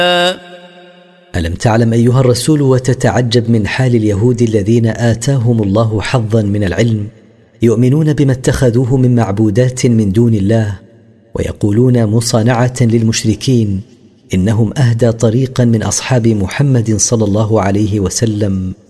ألم تعلم أيها الرسول وتتعجب من حال اليهود الذين آتاهم الله حظا من العلم، يؤمنون بما اتخذوه من معبودات من دون الله، ويقولون مصانعة للمشركين إنهم أهدى طريقا من أصحاب محمد صلى الله عليه وسلم